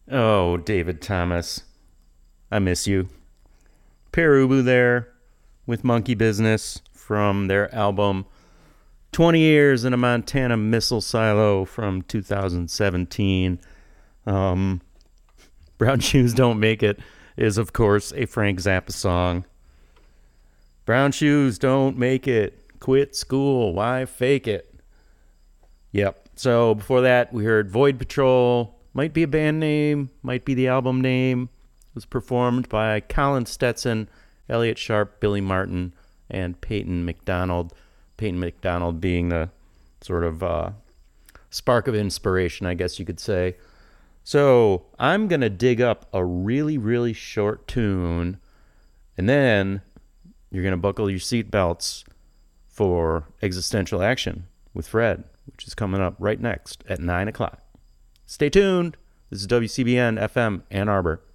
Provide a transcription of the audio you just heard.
Oh, David Thomas, I miss you. Perubu there with Monkey Business from their album 20 Years in a Montana Missile Silo from 2017. Um, Brown Shoes Don't Make It is, of course, a Frank Zappa song. Brown Shoes Don't Make It. Quit school. Why fake it? Yep. So before that, we heard Void Patrol. Might be a band name, might be the album name. It was performed by Colin Stetson, Elliot Sharp, Billy Martin, and Peyton McDonald. Peyton McDonald being the sort of spark of inspiration, I guess you could say. So I'm going to dig up a really, really short tune, and then you're going to buckle your seatbelts for Existential Action with Fred, which is coming up right next at 9 o'clock. Stay tuned. This is WCBN FM Ann Arbor.